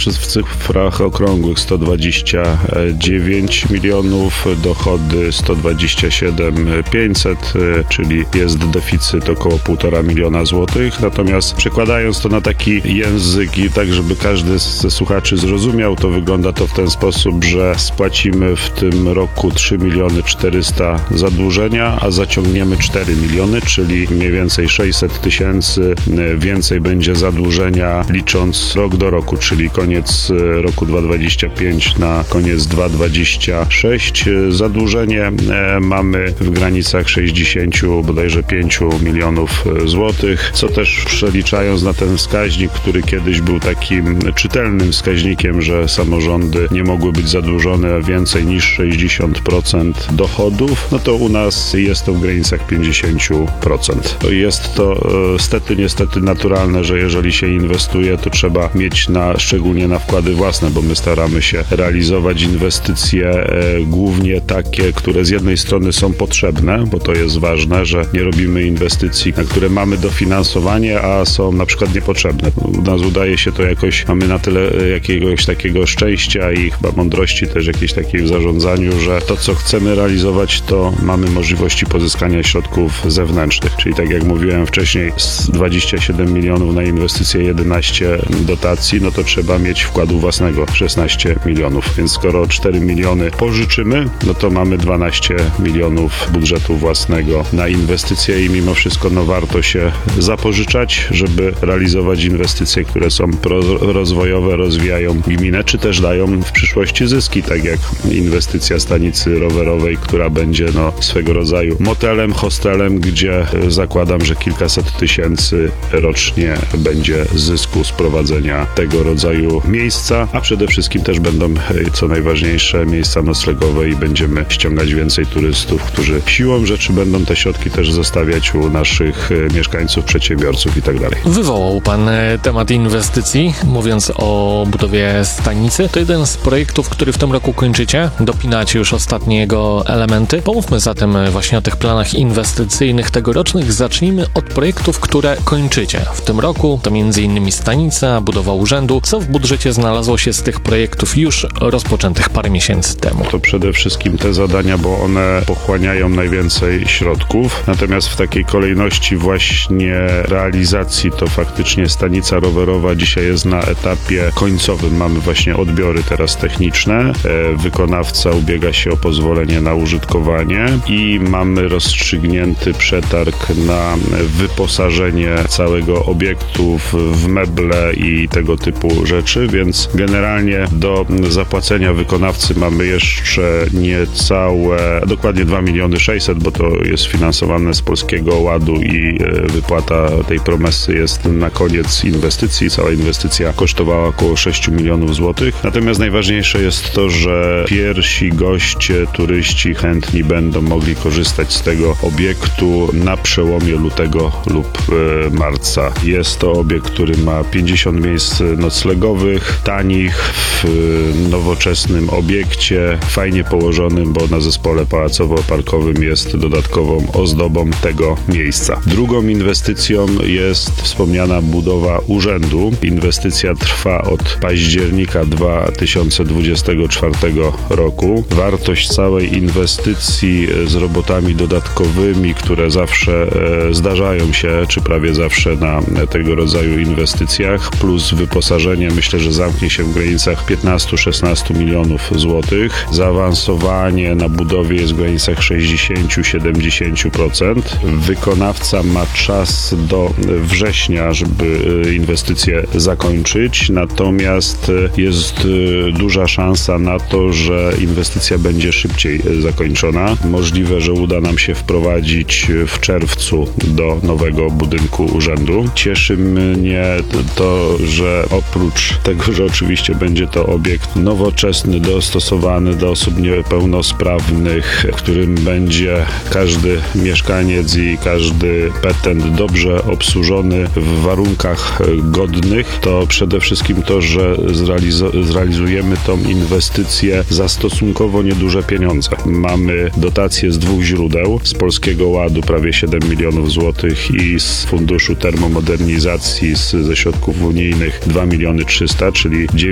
w cyfrach okrągłych 129 milionów, dochody 127 500, czyli jest deficyt około 1,5 miliona złotych. Natomiast przekładając to na taki język i tak, żeby każdy ze słuchaczy zrozumiał, to wygląda to w ten sposób, że spłacimy w tym roku 3 miliony 400 zadłużenia, a zaciągniemy 4 miliony, czyli mniej więcej 600 tysięcy więcej będzie zadłużenia licząc rok do roku, czyli koniec roku 2025 na koniec 2026. Zadłużenie mamy w granicach 60 bodajże 5 milionów złotych, co też przeliczając na ten wskaźnik, który kiedyś był takim czytelnym wskaźnikiem, że samorządy nie mogły być zadłużone więcej niż 60% dochodów, no to u nas jest to w granicach 50%. Jest to niestety naturalne, że jeżeli się inwestuje, to trzeba mieć szczególnie na wkłady własne, bo my staramy się realizować inwestycje głównie takie, które z jednej strony są potrzebne, bo to jest ważne, że nie robimy inwestycji, na które mamy dofinansowanie, a są na przykład niepotrzebne. U nas udaje się to jakoś, mamy na tyle jakiegoś takiego szczęścia i chyba mądrości też jakiejś takiej w zarządzaniu, że to, co chcemy realizować, to mamy możliwości pozyskania środków zewnętrznych. Czyli tak jak mówiłem wcześniej, z 27 milionów na inwestycje 11 dotacji, no to trzeba mieć wkładu własnego 16 milionów. Więc skoro 4 miliony pożyczymy, no to mamy 12 milionów budżetu własnego na inwestycje i mimo wszystko warto się zapożyczać, żeby realizować inwestycje, które są rozwojowe, rozwijają gminę, czy też dają w przyszłości zyski, tak jak inwestycja stanicy rowerowej, która będzie swego rodzaju motelem, hostelem, gdzie zakładam, że kilkaset tysięcy rocznie będzie zysku z prowadzenia tego rodzaju miejsca, a przede wszystkim też będą, co najważniejsze, miejsca noclegowe i będziemy ściągać więcej turystów, którzy siłą rzeczy będą te środki też zostawiać u naszych mieszkańców, przedsiębiorców i tak dalej. Wywołał Pan temat inwestycji, mówiąc o budowie stanicy. To jeden z projektów, który w tym roku kończycie. Dopinacie już ostatnie jego elementy. Pomówmy zatem właśnie o tych planach inwestycyjnych tegorocznych. Zacznijmy od projektów, które kończycie w tym roku. To m.in. stanica, budowa urzędu. Co w budżecie znalazło się z tych projektów już rozpoczętych parę miesięcy temu? To przede wszystkim te zadania, bo one pochłaniają najwięcej środków. Natomiast w takiej kolejności właśnie realizacji to faktycznie stanica rowerowa dzisiaj jest na etapie końcowym. Mamy właśnie odbiory teraz techniczne. Wykonawca ubiega się o pozwolenie na użytkowanie i mamy rozstrzygnięty przetarg na wyposażenie całego obiektu w meble i tego typu rzeczy, więc generalnie do zapłacenia wykonawcy mamy jeszcze dokładnie 2 miliony 600, bo to jest finansowane z Polskiego Ładu i wypłata tej promesy jest na koniec inwestycji. Cała inwestycja kosztowała około 6 milionów złotych. Natomiast najważniejsze jest to, że pierwsi goście, turyści chętni będą mogli korzystać z tego obiektu na przełomie lutego lub marca. Jest to obiekt, który ma 50 miejsc noclegowych, tanich, w nowoczesnym obiekcie, fajnie położonym, bo na zespole pałacowo-parkowym jest dodatkową ozdobą tego miejsca. Drugą inwestycją jest wspomniana budowa urzędu. Inwestycja trwa od października 2024 roku. Wartość całej inwestycji z robotami dodatkowymi, które zawsze zdarzają się, czy prawie zawsze na tego rodzaju inwestycjach, plus wyposażenie, myślę, że zamknie się w granicach 15-16 milionów złotych. Zaawansowanie na budowie jest w granicach 60-70%. Wykonawca ma czas do września, żeby inwestycję zakończyć, natomiast jest duża szansa na to, że inwestycja będzie szybciej zakończona. Możliwe, że uda nam się wprowadzić w czerwcu do nowego budynku urzędu. Cieszy mnie to, że oprócz tego, że oczywiście będzie to obiekt nowoczesny, dostosowany do osób niepełnosprawnych, w którym będzie każdy mieszkaniec i każdy petent dobrze obsłużony w warunkach godnych, to przede wszystkim to, że zrealizujemy tą inwestycję za stosunkowo nieduże pieniądze. Mamy dotacje z 2 źródeł, z Polskiego Ładu prawie 7 milionów złotych i z Funduszu Termomodernizacji ze środków unijnych 2 miliony 300, czyli